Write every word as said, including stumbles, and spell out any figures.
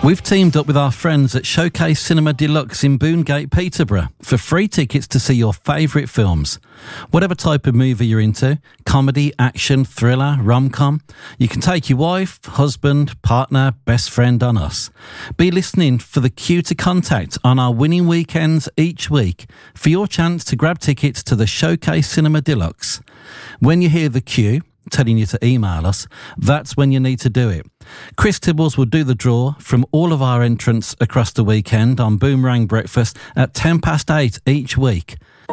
We've teamed up with our friends at Showcase Cinema Deluxe in Boongate, Peterborough for free tickets to see your favourite films. Whatever type of movie you're into, comedy, action, thriller, rom-com, you can take your wife, husband, partner, best friend on us. Be listening for the cue to contact on our winning weekends each week for your chance to grab tickets to the Showcase Cinema Deluxe. When you hear the cue telling you to email us, that's when you need to do it. Chris Tibbles will do the draw from all of our entrants across the weekend on Boomerang Breakfast at ten past eight each week.